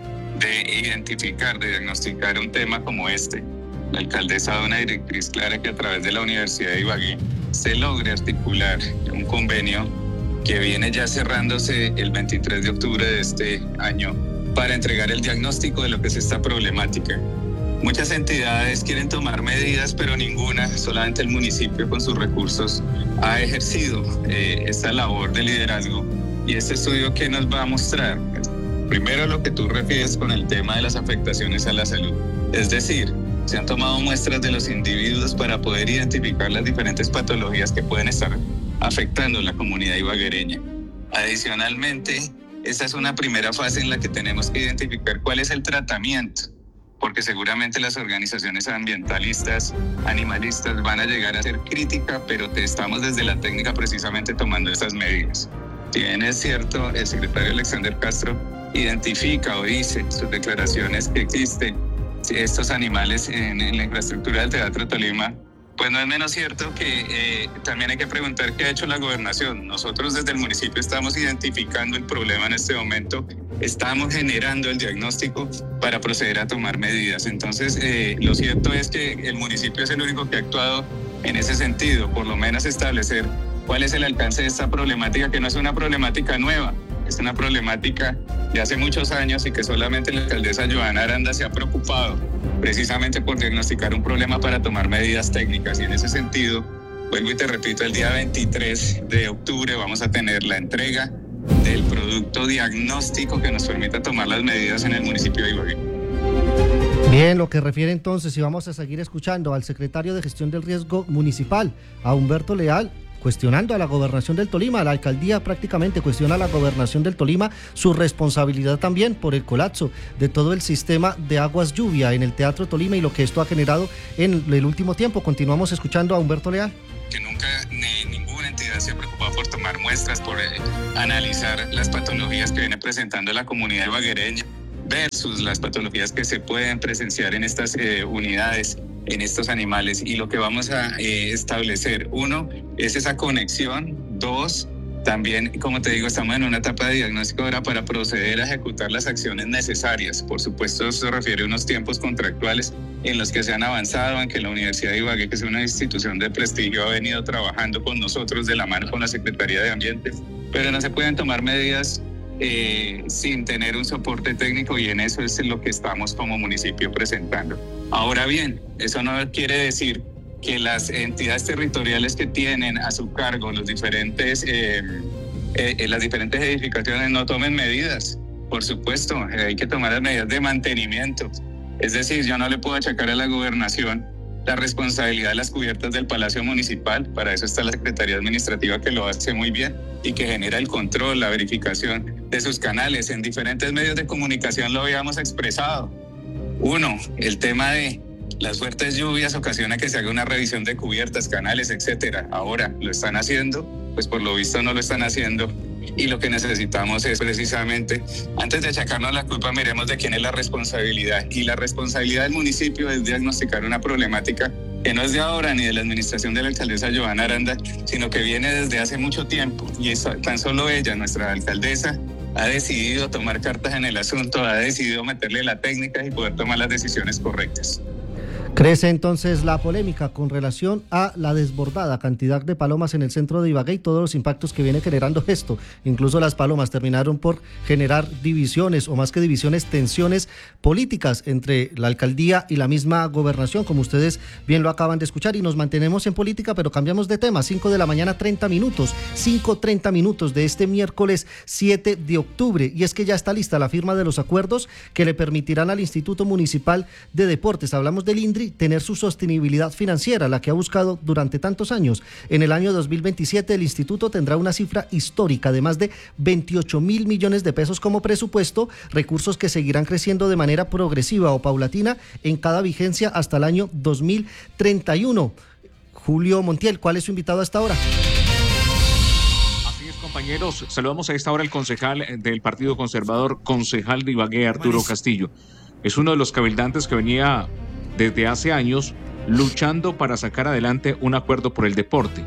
de identificar, de diagnosticar un tema como este. La alcaldesa da una directriz clara que a través de la Universidad de Ibagué se logre articular un convenio que viene ya cerrándose el 23 de octubre de este año para entregar el diagnóstico de lo que es esta problemática. Muchas entidades quieren tomar medidas, pero ninguna, solamente el municipio con sus recursos ha ejercido esta labor de liderazgo. Y este estudio, ¿qué nos va a mostrar? Primero, lo que tú refieres con el tema de las afectaciones a la salud. Es decir, se han tomado muestras de los individuos para poder identificar las diferentes patologías que pueden estar afectando a la comunidad ibaguereña. Adicionalmente, esta es una primera fase en la que tenemos que identificar cuál es el tratamiento, porque seguramente las organizaciones ambientalistas, animalistas van a llegar a ser crítica, pero estamos desde la técnica precisamente tomando estas medidas. Si bien es cierto, el secretario Alexander Castro identifica o dice en sus declaraciones que existen estos animales en la infraestructura del Teatro Tolima, pues no es menos cierto que también hay que preguntar qué ha hecho la gobernación. Nosotros desde el municipio estamos identificando el problema en este momento, estamos generando el diagnóstico para proceder a tomar medidas. Entonces, lo cierto es que el municipio es el único que ha actuado en ese sentido, por lo menos establecer cuál es el alcance de esta problemática, que no es una problemática nueva, es una problemática de hace muchos años y que solamente la alcaldesa Joana Aranda se ha preocupado precisamente por diagnosticar un problema para tomar medidas técnicas. Y en ese sentido, vuelvo y te repito, el día 23 de octubre vamos a tener la entrega del producto diagnóstico que nos permita tomar las medidas en el municipio de Ibagué. Bien, lo que refiere entonces, y vamos a seguir escuchando al secretario de Gestión del Riesgo Municipal, a Humberto Leal, cuestionando a la gobernación del Tolima. La alcaldía prácticamente cuestiona a la gobernación del Tolima su responsabilidad también por el colapso de todo el sistema de aguas lluvia en el Teatro Tolima y lo que esto ha generado en el último tiempo. Continuamos escuchando a Humberto Leal. Que nunca ninguna entidad se ha preocupado por tomar muestras, por analizar las patologías que viene presentando la comunidad ibaguereña versus las patologías que se pueden presenciar en estas unidades, en estos animales. Y lo que vamos a establecer, uno, es esa conexión. Dos, también, como te digo, estamos en una etapa de diagnóstico ahora para proceder a ejecutar las acciones necesarias. Por supuesto, esto refiere a unos tiempos contractuales en los que se han avanzado, en que la Universidad de Ibagué, que es una institución de prestigio, ha venido trabajando con nosotros de la mano con la Secretaría de Ambiente, pero no se pueden tomar medidas sin tener un soporte técnico, y en eso es lo que estamos como municipio presentando. Ahora bien, eso no quiere decir que las entidades territoriales que tienen a su cargo las diferentes edificaciones no tomen medidas. Por supuesto, hay que tomar las medidas de mantenimiento. Es decir, yo no le puedo achacar a la gobernación la responsabilidad de las cubiertas del Palacio Municipal. Para eso está la Secretaría Administrativa, que lo hace muy bien y que genera el control, la verificación de sus canales. En diferentes medios de comunicación lo habíamos expresado. Uno, el tema de las fuertes lluvias ocasiona que se haga una revisión de cubiertas, canales, etcétera. Ahora lo están haciendo, pues por lo visto no lo están haciendo. Y lo que necesitamos es precisamente, antes de achacarnos la culpa, miremos de quién es la responsabilidad. Y la responsabilidad del municipio es diagnosticar una problemática que no es de ahora ni de la administración de la alcaldesa Johanna Aranda, sino que viene desde hace mucho tiempo. Y eso, tan solo ella, nuestra alcaldesa, ha decidido tomar cartas en el asunto, ha decidido meterle la técnica y poder tomar las decisiones correctas. Crece entonces la polémica con relación a la desbordada cantidad de palomas en el centro de Ibagué y todos los impactos que viene generando esto. Incluso las palomas terminaron por generar divisiones, o más que divisiones, tensiones políticas entre la alcaldía y la misma gobernación, como ustedes bien lo acaban de escuchar. Y nos mantenemos en política, pero cambiamos de tema. 5 de la mañana, 30 minutos. 5:30 minutos de este miércoles 7 de octubre. Y es que ya está lista la firma de los acuerdos que le permitirán al Instituto Municipal de Deportes, hablamos del INDRI, tener su sostenibilidad financiera, la que ha buscado durante tantos años. En el año 2027 el instituto tendrá una cifra histórica de más de 28.000 millones de pesos como presupuesto, recursos que seguirán creciendo de manera progresiva o paulatina en cada vigencia hasta el año 2031. Julio Montiel, ¿cuál es su invitado a esta hora? Así es, compañeros, saludamos a esta hora al concejal del Partido Conservador, concejal de Ibagué, Arturo Castillo. Es uno de los cabildantes que venía desde hace años luchando para sacar adelante un acuerdo por el deporte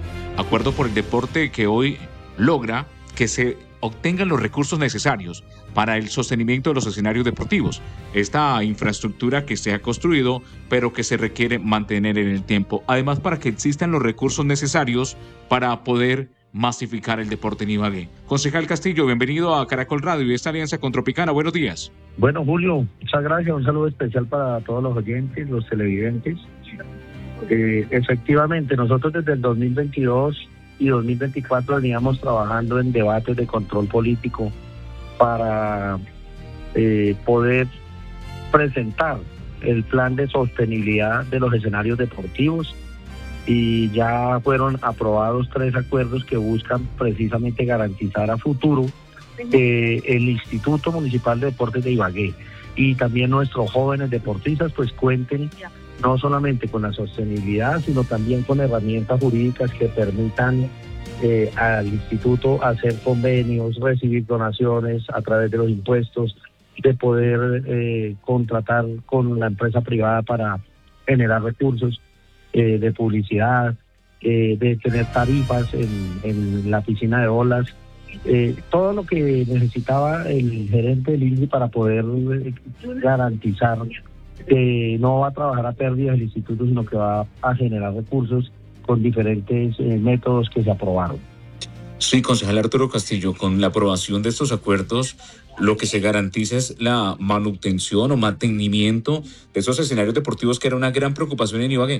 que hoy logra que se obtengan los recursos necesarios para el sostenimiento de los escenarios deportivos. Esta infraestructura que se ha construido, pero que se requiere mantener en el tiempo. Además, para que existan los recursos necesarios para poder masificar el deporte en Ibagué. Concejal Castillo, bienvenido a Caracol Radio y esta alianza con Tropicana. Buenos días. Bueno, Julio, muchas gracias. Un saludo especial para todos los oyentes, los televidentes. Efectivamente, nosotros desde el 2022 y 2024 veníamos trabajando en debates de control político para poder presentar el plan de sostenibilidad de los escenarios deportivos, y ya fueron aprobados 3 acuerdos que buscan precisamente garantizar a futuro el Instituto Municipal de Deportes de Ibagué y también nuestros jóvenes deportistas pues cuenten no solamente con la sostenibilidad, sino también con herramientas jurídicas que permitan al instituto hacer convenios, recibir donaciones a través de los impuestos, de poder contratar con la empresa privada para generar recursos de publicidad, de tener tarifas en la piscina de olas, todo lo que necesitaba el gerente del INDRI para poder garantizar que no va a trabajar a pérdidas el instituto, sino que va a generar recursos con diferentes métodos que se aprobaron. Sí, concejal Arturo Castillo, con la aprobación de estos acuerdos, lo que se garantiza es la manutención o mantenimiento de esos escenarios deportivos que era una gran preocupación en Ibagué.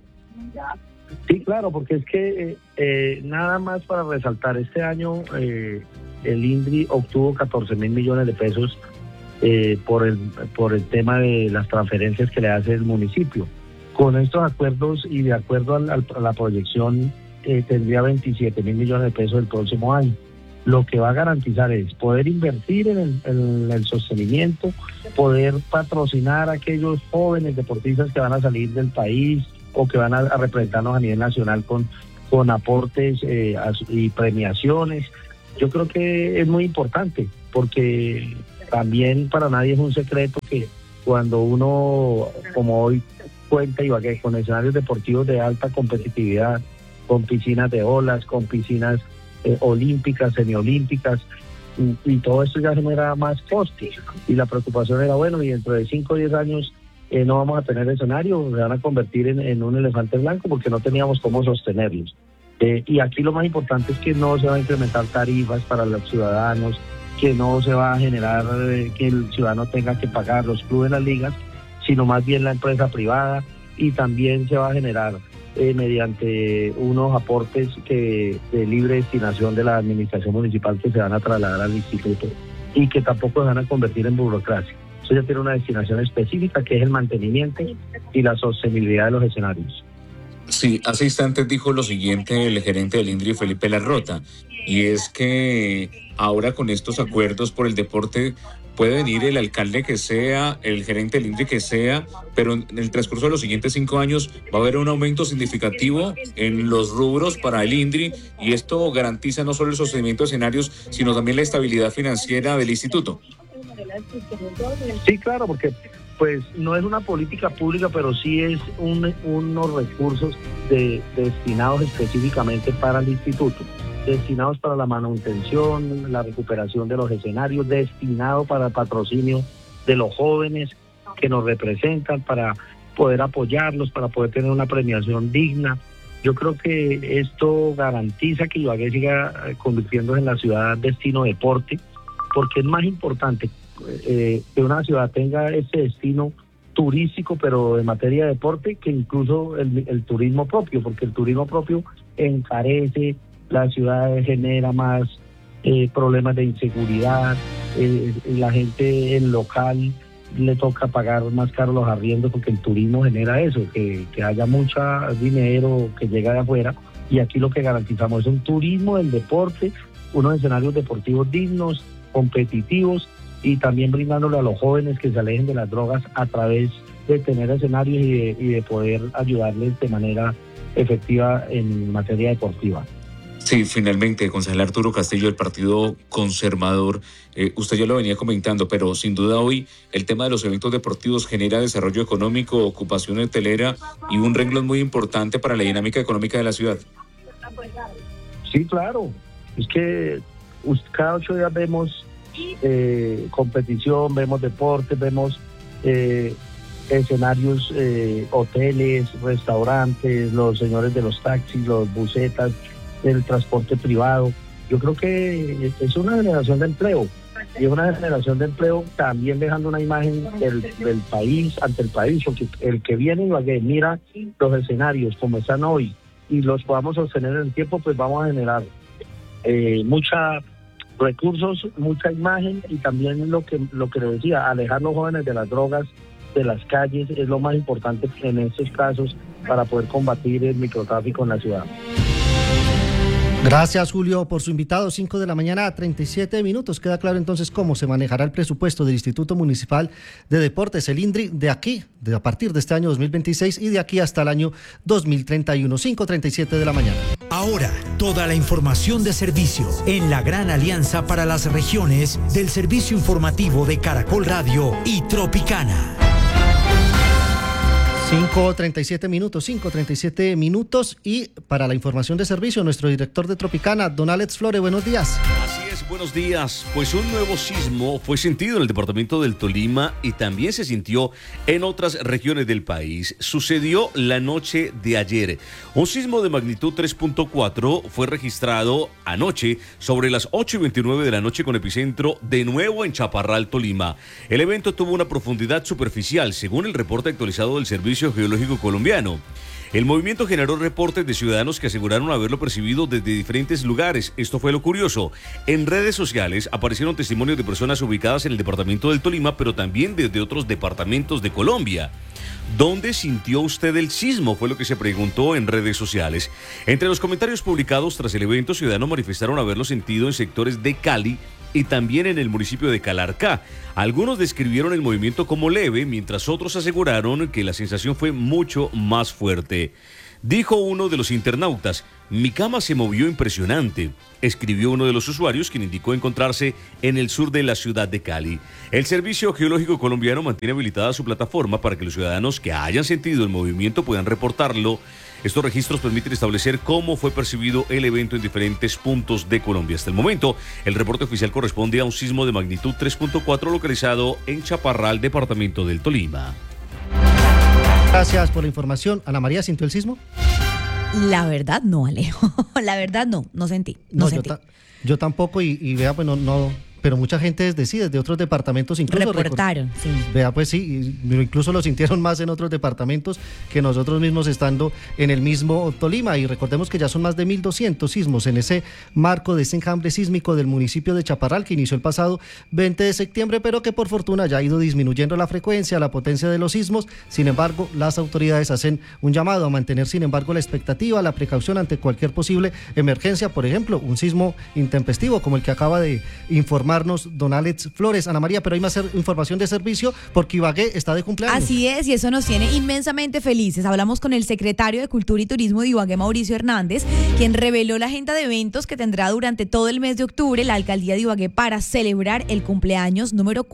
Sí, claro, porque es que nada más para resaltar, este año el INDRI obtuvo 14.000 millones de pesos por el tema de las transferencias que le hace el municipio. Con estos acuerdos y de acuerdo a la proyección tendría 27.000 millones de pesos el próximo año. Lo que va a garantizar es poder invertir en el sostenimiento, poder patrocinar a aquellos jóvenes deportistas que van a salir del país o que van a representarnos a nivel nacional con aportes y premiaciones. Yo creo que es muy importante, porque también para nadie es un secreto que cuando uno, como hoy cuenta Ibagué, con escenarios deportivos de alta competitividad, con piscinas de olas, con piscinas olímpicas, semiolímpicas, y todo esto ya genera más costes. Y la preocupación era, bueno, y dentro de 5 o 10 años no vamos a tener escenario, se van a convertir en un elefante blanco porque no teníamos cómo sostenerlos. Y aquí lo más importante es que no se va a incrementar tarifas para los ciudadanos, que no se va a generar que el ciudadano tenga que pagar los clubes, las ligas, sino más bien la empresa privada, y también se va a generar mediante unos aportes de libre destinación de la administración municipal que se van a trasladar al instituto y que tampoco se van a convertir en burocracia. Eso ya tiene una destinación específica, que es el mantenimiento y la sostenibilidad de los escenarios. Sí, hace instantes dijo lo siguiente el gerente del INDRI, Felipe Larrota, y es que ahora con estos acuerdos por el deporte puede venir el alcalde que sea, el gerente del INDRI que sea, pero en el transcurso de los siguientes 5 años va a haber un aumento significativo en los rubros para el INDRI, y esto garantiza no solo el sostenimiento de escenarios, sino también la estabilidad financiera del instituto. Sí, claro, porque pues no es una política pública, pero sí es unos recursos destinados específicamente para el instituto, destinados para la manutención, la recuperación de los escenarios, destinado para el patrocinio de los jóvenes que nos representan, para poder apoyarlos, para poder tener una premiación digna. Yo creo que esto garantiza que Ibagué siga convirtiéndose en la ciudad destino deporte, porque es más importante que una ciudad tenga ese destino turístico, pero en materia de deporte, que incluso el turismo propio, porque el turismo propio encarece, la ciudad genera más problemas de inseguridad, la gente en local le toca pagar más caro los arriendos, porque el turismo genera eso, que haya mucho dinero que llega de afuera, y aquí lo que garantizamos es un turismo del deporte, unos escenarios deportivos dignos, competitivos, y también brindándole a los jóvenes que se alejen de las drogas a través de tener escenarios y de poder ayudarles de manera efectiva en materia deportiva. Sí, finalmente, concejal Arturo Castillo, del Partido Conservador, usted ya lo venía comentando, pero sin duda hoy el tema de los eventos deportivos genera desarrollo económico, ocupación hotelera y un renglón muy importante para la dinámica económica de la ciudad. Sí, claro, es que cada 8 días vemos competición, vemos deportes, vemos escenarios, hoteles, restaurantes, los señores de los taxis, los busetas, el transporte privado. Yo creo que es una generación de empleo, y es una generación de empleo también dejando una imagen del país ante el país, porque el que viene y que mira los escenarios como están hoy y los podamos sostener en el tiempo, pues vamos a generar mucha recursos, mucha imagen, y también lo que le decía, alejar a los jóvenes de las drogas, de las calles, es lo más importante en estos casos para poder combatir el microtráfico en la ciudad. Gracias, Julio, por su invitado. 5 de la mañana a 37 minutos. Queda claro entonces cómo se manejará el presupuesto del Instituto Municipal de Deportes, el INDRI, a partir de este año 2026 y de aquí hasta el año 2031. 5:37 de la mañana. Ahora, toda la información de servicio en la gran alianza para las regiones del servicio informativo de Caracol Radio y Tropicana. 5:37 minutos, y para la información de servicio, nuestro director de Tropicana, don Alex Flore, buenos días. Así es, buenos días. Pues un nuevo sismo fue sentido en el departamento del Tolima y también se sintió en otras regiones del país. Sucedió la noche de ayer. Un sismo de magnitud 3.4 fue registrado anoche sobre las 8:29 de la noche con epicentro de nuevo en Chaparral, Tolima. El evento tuvo una profundidad superficial, según el reporte actualizado del Servicio Geológico Colombiano. El movimiento generó reportes de ciudadanos que aseguraron haberlo percibido desde diferentes lugares. Esto fue lo curioso. En redes sociales aparecieron testimonios de personas ubicadas en el departamento del Tolima, pero también desde otros departamentos de Colombia. ¿Dónde sintió usted el sismo? Fue lo que se preguntó en redes sociales. Entre los comentarios publicados tras el evento, ciudadanos manifestaron haberlo sentido en sectores de Cali y también en el municipio de Calarcá. Algunos describieron el movimiento como leve, mientras otros aseguraron que la sensación fue mucho más fuerte. Dijo uno de los internautas: mi cama se movió impresionante, escribió uno de los usuarios, quien indicó encontrarse en el sur de la ciudad de Cali. El Servicio Geológico Colombiano mantiene habilitada su plataforma para que los ciudadanos que hayan sentido el movimiento puedan reportarlo. Estos registros permiten establecer cómo fue percibido el evento en diferentes puntos de Colombia. Hasta el momento, el reporte oficial corresponde a un sismo de magnitud 3.4 localizado en Chaparral, departamento del Tolima. Gracias por la información. Ana María, ¿sintió el sismo? La verdad no, Alejo. La verdad no sentí. No sentí. Yo tampoco, y vea, pues no pero mucha gente desde otros departamentos incluso reportaron, sí. Vea, pues sí, incluso lo sintieron más en otros departamentos que nosotros mismos estando en el mismo Tolima, y recordemos que ya son más de 1.200 sismos en ese marco de ese enjambre sísmico del municipio de Chaparral, que inició el pasado 20 de septiembre, pero que por fortuna ya ha ido disminuyendo la frecuencia, la potencia de los sismos. Sin embargo, las autoridades hacen un llamado a mantener, sin embargo, la expectativa, la precaución ante cualquier posible emergencia, por ejemplo, un sismo intempestivo como el que acaba de informarnos don Alex Flores. Ana María, pero hay más información de servicio porque Ibagué está de cumpleaños. Así es, y eso nos tiene inmensamente felices. Hablamos con el secretario de Cultura y Turismo de Ibagué, Mauricio Hernández, quien reveló la agenda de eventos que tendrá durante todo el mes de octubre la alcaldía de Ibagué para celebrar el cumpleaños número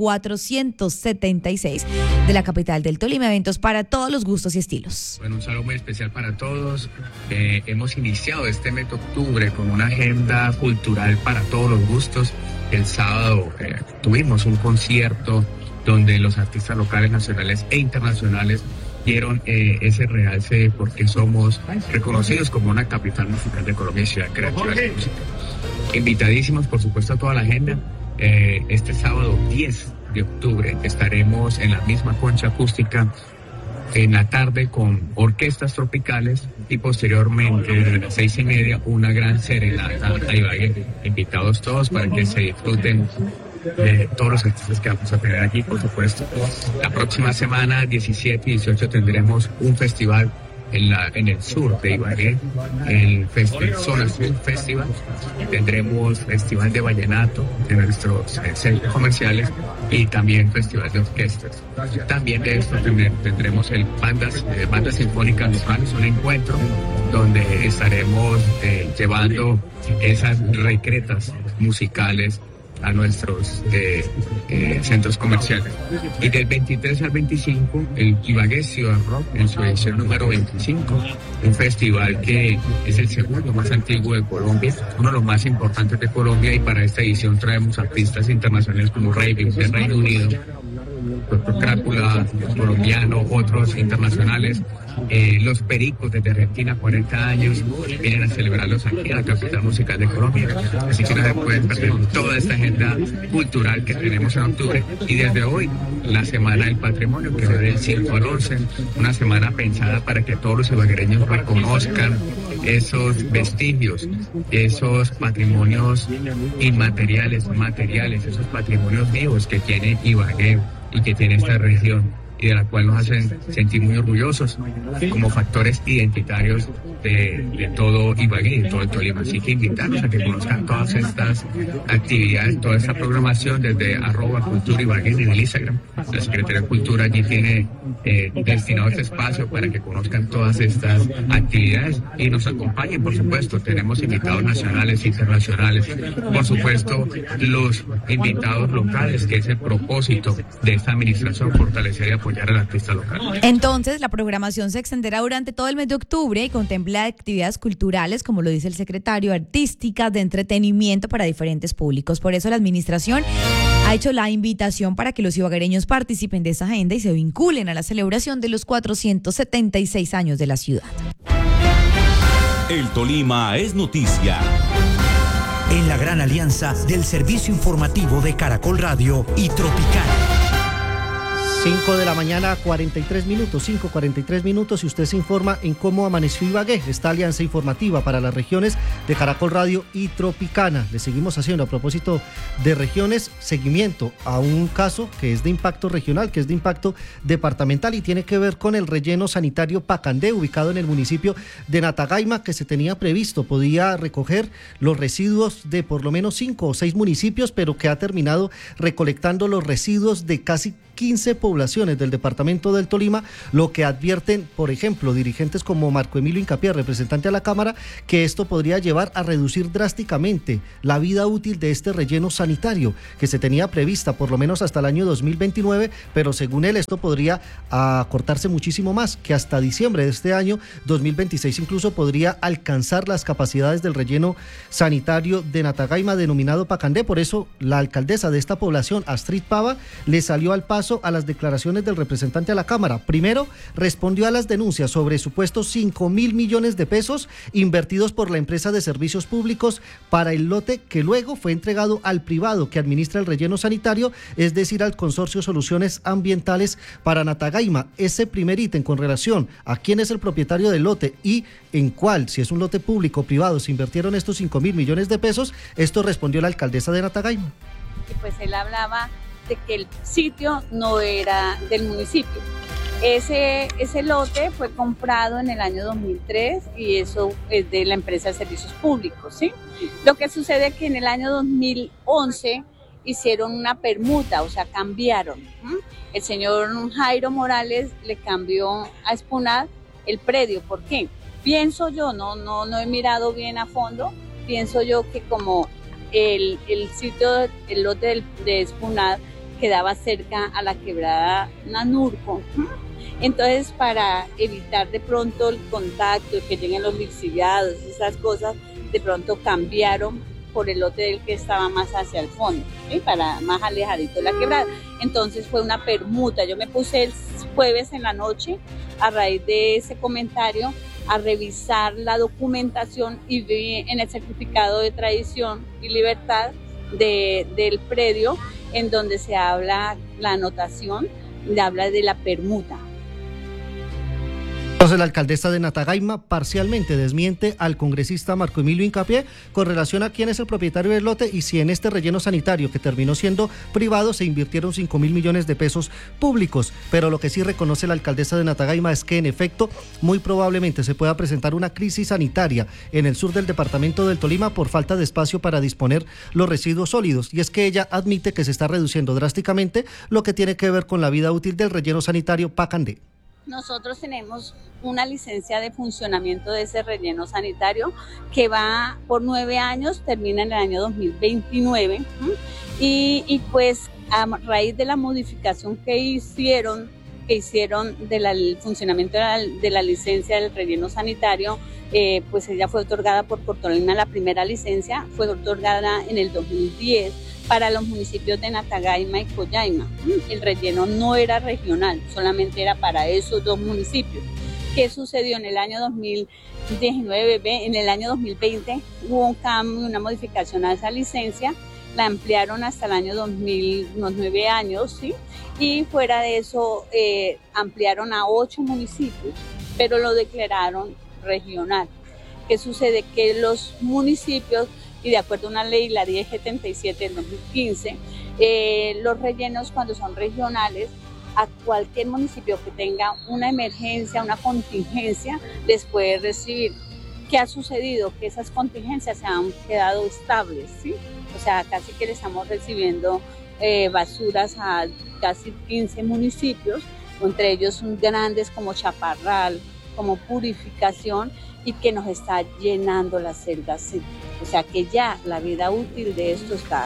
476 de la capital del Tolima. Eventos para todos los gustos y estilos. Bueno, un saludo muy especial para todos. Hemos iniciado este mes de octubre con una agenda cultural para todos los gustos. El sábado tuvimos un concierto donde los artistas locales, nacionales e internacionales dieron ese realce porque somos reconocidos como una capital musical de Colombia y ciudad creativa de música. Invitadísimos, por supuesto, a toda la agenda. Este sábado 10 de octubre estaremos en la misma concha acústica en la tarde con orquestas tropicales y posteriormente desde las 6:30 una gran serenata a Ibagué. Invitados todos para que se disfruten de todos los artistas que vamos a tener aquí, por supuesto. La próxima semana, 17 y 18, tendremos un festival en el sur de Ibagué, el Zona Sur Festival. Tendremos festival de vallenato en nuestros centros comerciales y también festival de orquestas. También de esto tendremos el bandas sinfónicas locales, un encuentro donde estaremos llevando esas recretas musicales a nuestros centros comerciales. Y del 23 al 25, el Ibagué Ciudad Rock en su edición número 25, un festival que es el segundo más antiguo de Colombia, uno de los más importantes de Colombia, y para esta edición traemos artistas internacionales como Raven del Reino Unido, Dr. Crápula, colombiano, otros internacionales. Los Pericos desde Argentina, 40 años, vienen a celebrarlos aquí en la capital musical de Colombia. Así que no se pueden perder toda esta agenda cultural que tenemos en octubre. Y desde hoy, la Semana del Patrimonio, que va del 5 al 11, una semana pensada para que todos los ibaguereños reconozcan esos vestigios, esos patrimonios inmateriales, materiales, esos patrimonios vivos que tiene Ibagué y que tiene esta región, y de la cual nos hacen sentir muy orgullosos como factores identitarios de todo Ibagué, de todo el Tolima. Así que invitarlos a que conozcan todas estas actividades, toda esta programación desde @culturaibagué en el Instagram. La Secretaría de Cultura allí tiene destinado este espacio para que conozcan todas estas actividades y nos acompañen, por supuesto. Tenemos invitados nacionales, internacionales, por supuesto los invitados locales, que es el propósito de esta administración, fortalecer y apoyar al artista local. Entonces, la programación se extenderá durante todo el mes de octubre y contempla actividades culturales, como lo dice el secretario, artísticas, de entretenimiento para diferentes públicos. Por eso la administración ha hecho la invitación para que los ibaguereños participen de esa agenda y se vinculen a la celebración de los 476 años de la ciudad. El Tolima es noticia. En la gran alianza del servicio informativo de Caracol Radio y Tropicana. 5 de la mañana, 43 minutos, 5:43 minutos, y usted se informa en cómo amaneció Ibagué, esta alianza informativa para las regiones de Caracol Radio y Tropicana. Le seguimos haciendo, a propósito de regiones, seguimiento a un caso que es de impacto regional, que es de impacto departamental y tiene que ver con el relleno sanitario Pacandé, ubicado en el municipio de Natagaima, que se tenía previsto, podía recoger los residuos de por lo menos 5 o 6 municipios, pero que ha terminado recolectando los residuos de casi 15 poblaciones del departamento del Tolima, lo que advierten, por ejemplo, dirigentes como Marco Emilio Incapié, representante a la Cámara, que esto podría llevar a reducir drásticamente la vida útil de este relleno sanitario, que se tenía prevista por lo menos hasta el año 2029, pero según él esto podría acortarse muchísimo más, que hasta diciembre de este año 2026 incluso podría alcanzar las capacidades del relleno sanitario de Natagaima, denominado Pacandé. Por eso la alcaldesa de esta población, Astrid Pava, le salió al paso caso a las declaraciones del representante a la Cámara. Primero, respondió a las denuncias sobre supuestos 5.000 millones de pesos invertidos por la empresa de servicios públicos para el lote que luego fue entregado al privado que administra el relleno sanitario, es decir, al Consorcio Soluciones Ambientales para Natagaima. Ese primer ítem con relación a quién es el propietario del lote y en cuál, si es un lote público o privado, se invirtieron estos 5.000 millones de pesos, esto respondió la alcaldesa de Natagaima. Pues él hablaba de que el sitio no era del municipio. Ese lote fue comprado en el año 2003 y eso es de la empresa de servicios públicos, ¿sí? Lo que sucede es que en el año 2011 hicieron una permuta, o sea, cambiaron. El señor Jairo Morales le cambió a Spunad el predio. ¿Por qué? Pienso yo, no he mirado bien a fondo, pienso yo que como el sitio, el lote de Spunad quedaba cerca a la quebrada Nanurco. Entonces, para evitar de pronto el contacto, que lleguen los lixiviados, esas cosas, de pronto cambiaron por el lote del que estaba más hacia el fondo, ¿sí? Para más alejadito de la quebrada. Entonces fue una permuta. Yo me puse el jueves en la noche, a raíz de ese comentario, a revisar la documentación y vi en el certificado de tradición y libertad del predio, en donde se habla la anotación, habla de la permuta. Entonces la alcaldesa de Natagaima parcialmente desmiente al congresista Marco Emilio Hincapié con relación a quién es el propietario del lote y si en este relleno sanitario que terminó siendo privado se invirtieron 5.000 millones de pesos públicos. Pero lo que sí reconoce la alcaldesa de Natagaima es que en efecto muy probablemente se pueda presentar una crisis sanitaria en el sur del departamento del Tolima por falta de espacio para disponer los residuos sólidos. Y es que ella admite que se está reduciendo drásticamente lo que tiene que ver con la vida útil del relleno sanitario Pacandé. Nosotros tenemos una licencia de funcionamiento de ese relleno sanitario que va por 9 años, termina en el año 2029 y pues a raíz de la modificación que hicieron del funcionamiento de la licencia del relleno sanitario, pues ella fue otorgada por Cortolima, la primera licencia fue otorgada en el 2010 para los municipios de Natagaima y Collaima. El relleno no era regional, solamente era para esos dos municipios. ¿Qué sucedió en el año 2019? En el año 2020 hubo un cambio, una modificación a esa licencia, la ampliaron hasta el año 2000, unos 9 años, ¿sí? Y fuera de eso ampliaron a 8 municipios, pero lo declararon regional. ¿Qué sucede? Que los municipios, y de acuerdo a una ley, la 1077 del 2015, los rellenos cuando son regionales, a cualquier municipio que tenga una emergencia, una contingencia, les puede recibir. ¿Qué ha sucedido? Que esas contingencias se han quedado estables, ¿sí? O sea, casi que le estamos recibiendo basuras a casi 15 municipios, entre ellos grandes como Chaparral, como Purificación, y que nos está llenando las celdas, ¿sí? O sea que ya la vida útil de esto está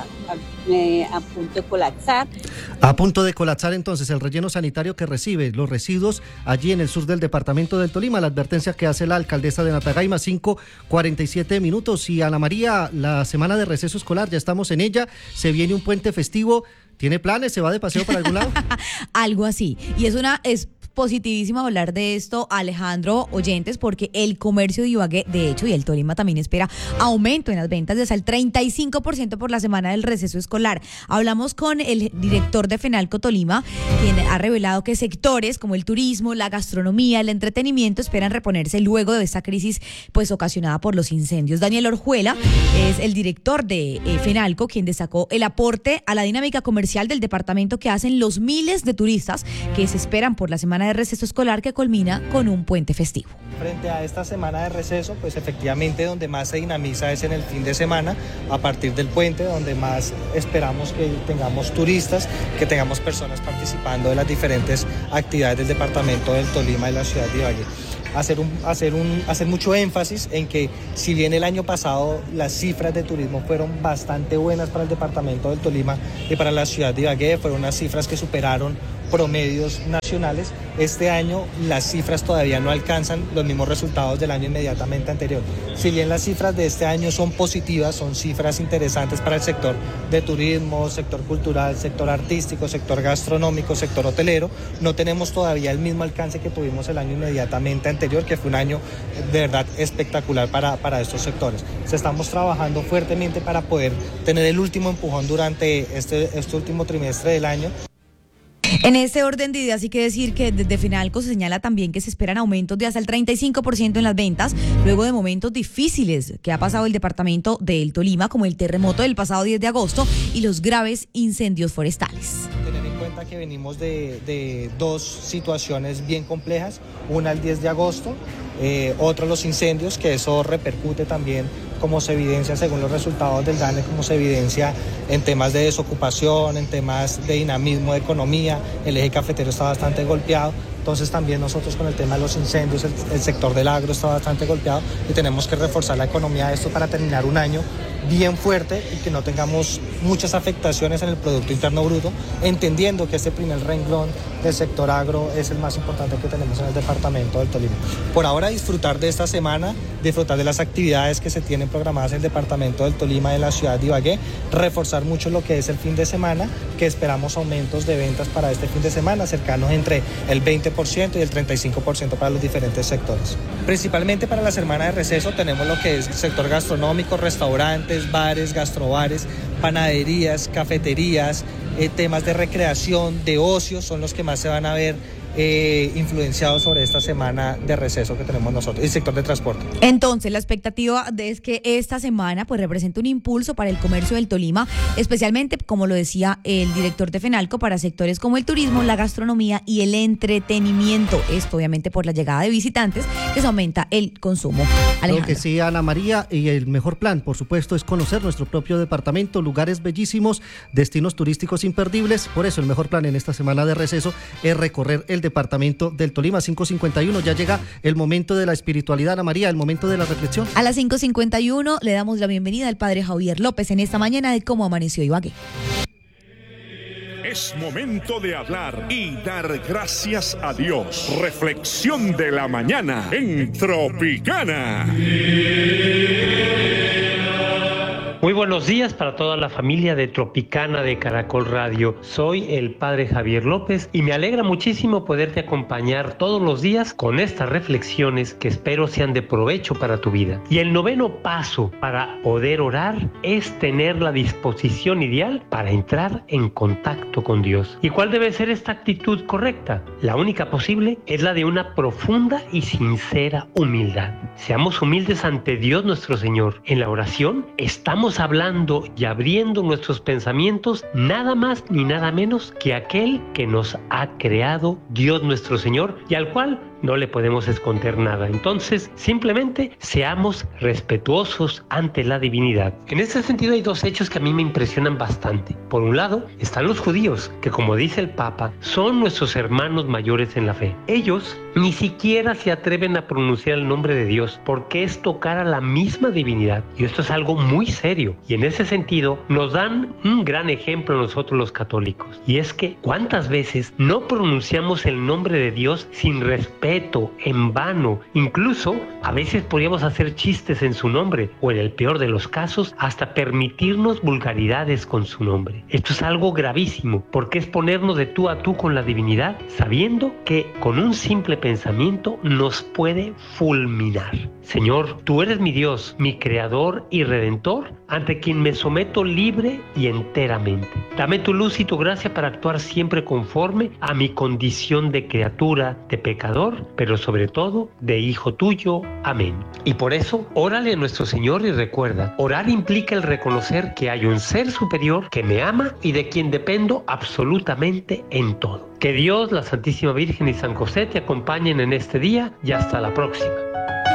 a punto de colapsar. A punto de colapsar entonces el relleno sanitario que recibe los residuos allí en el sur del departamento del Tolima. La advertencia que hace la alcaldesa de Natagaima, 5:47 minutos. Y Ana María, la semana de receso escolar, ya estamos en ella, se viene un puente festivo. ¿Tiene planes? ¿Se va de paseo para algún lado? Algo así. Y es positivísimo hablar de esto, Alejandro, oyentes, porque el comercio de Ibagué, de hecho, y el Tolima también espera aumento en las ventas de hasta el 35% por la semana del receso escolar. Hablamos con el director de Fenalco Tolima, quien ha revelado que sectores como el turismo, la gastronomía, el entretenimiento esperan reponerse luego de esta crisis pues ocasionada por los incendios. Daniel Orjuela es el director de Fenalco, quien destacó el aporte a la dinámica comercial del departamento que hacen los miles de turistas que se esperan por la semana de receso escolar que culmina con un puente festivo. Frente a esta semana de receso, pues efectivamente donde más se dinamiza es en el fin de semana, a partir del puente, donde más esperamos que tengamos turistas, que tengamos personas participando de las diferentes actividades del departamento del Tolima y la ciudad de Ibagué. Hacer mucho énfasis en que si bien el año pasado las cifras de turismo fueron bastante buenas para el departamento del Tolima y para la ciudad de Ibagué, fueron unas cifras que superaron promedios nacionales. Este año las cifras todavía no alcanzan los mismos resultados del año inmediatamente anterior. Si bien las cifras de este año son positivas, son cifras interesantes para el sector de turismo, sector cultural, sector artístico, sector gastronómico, sector hotelero, no tenemos todavía el mismo alcance que tuvimos el año inmediatamente anterior, que fue un año de verdad espectacular para estos sectores. Estamos trabajando fuertemente para poder tener el último empujón durante este último trimestre del año. En este orden de ideas hay que decir que desde Fenalco se señala también que se esperan aumentos de hasta el 35% en las ventas, luego de momentos difíciles que ha pasado el departamento del Tolima, como el terremoto del pasado 10 de agosto y los graves incendios forestales. Tener en cuenta que venimos de dos situaciones bien complejas, una el 10 de agosto, otro los incendios, que eso repercute también, como se evidencia según los resultados del DANE, como se evidencia en temas de desocupación, en temas de dinamismo de economía. El eje cafetero está bastante golpeado. Entonces también nosotros con el tema de los incendios, el sector del agro está bastante golpeado y tenemos que reforzar la economía de esto para terminar un año bien fuerte y que no tengamos muchas afectaciones en el Producto Interno Bruto, entendiendo que este primer renglón del sector agro es el más importante que tenemos en el departamento del Tolima. Por ahora disfrutar de esta semana, disfrutar de las actividades que se tienen programadas en el departamento del Tolima y en la ciudad de Ibagué, reforzar mucho lo que es el fin de semana, que esperamos aumentos de ventas para este fin de semana, cercanos entre el 20% y el 35% para los diferentes sectores. Principalmente para la semana de receso tenemos lo que es el sector gastronómico, restaurantes, bares, gastrobares, panaderías, cafeterías, temas de recreación, de ocio, son los que más se van a ver influenciados sobre esta semana de receso que tenemos nosotros, el sector de transporte. Entonces, la expectativa es que esta semana pues represente un impulso para el comercio del Tolima, especialmente, como lo decía el director de Fenalco, para sectores como el turismo, la gastronomía y el entretenimiento. Esto obviamente por la llegada de visitantes, que se aumenta el consumo. Alejandro. Lo que sí, Ana María, y el mejor plan, por supuesto, es conocer nuestro propio departamento, lugares bellísimos, destinos turísticos imperdibles. Por eso el mejor plan en esta semana de receso es recorrer el departamento del Tolima. 5:51, ya llega el momento de la espiritualidad, Ana María, el momento de la reflexión. A las 5:51 le damos la bienvenida al padre Javier López en esta mañana de Cómo Amaneció Ibagué. Es momento de hablar y dar gracias a Dios. Reflexión de la mañana en Tropicana. Muy buenos días para toda la familia de Tropicana de Caracol Radio. Soy el padre Javier López y me alegra muchísimo poderte acompañar todos los días con estas reflexiones que espero sean de provecho para tu vida. Y el noveno paso para poder orar es tener la disposición ideal para entrar en contacto con Dios. ¿Y cuál debe ser esta actitud correcta? La única posible es la de una profunda y sincera humildad. Seamos humildes ante Dios nuestro Señor. En la oración estamos hablando y abriendo nuestros pensamientos nada más ni nada menos que aquel que nos ha creado, Dios nuestro Señor, y al cual no le podemos esconder nada. Entonces, simplemente seamos respetuosos ante la divinidad. En este sentido hay dos hechos que a mí me impresionan bastante. Por un lado, están los judíos, que como dice el Papa, son nuestros hermanos mayores en la fe. Ellos ni siquiera se atreven a pronunciar el nombre de Dios, porque es tocar a la misma divinidad. Y esto es algo muy serio. Y en ese sentido, nos dan un gran ejemplo nosotros los católicos. Y es que, ¿cuántas veces no pronunciamos el nombre de Dios sin respeto, en vano? Incluso a veces podríamos hacer chistes en su nombre o en el peor de los casos hasta permitirnos vulgaridades con su nombre. Esto es algo gravísimo porque es ponernos de tú a tú con la divinidad sabiendo que con un simple pensamiento nos puede fulminar. Señor, tú eres mi Dios, mi creador y redentor, ante quien me someto libre y enteramente. Dame tu luz y tu gracia para actuar siempre conforme a mi condición de criatura, de pecador, pero sobre todo de hijo tuyo. Amén. Y por eso, órale a nuestro Señor y recuerda, orar implica el reconocer que hay un ser superior que me ama y de quien dependo absolutamente en todo. Que Dios, la Santísima Virgen y San José te acompañen en este día y hasta la próxima.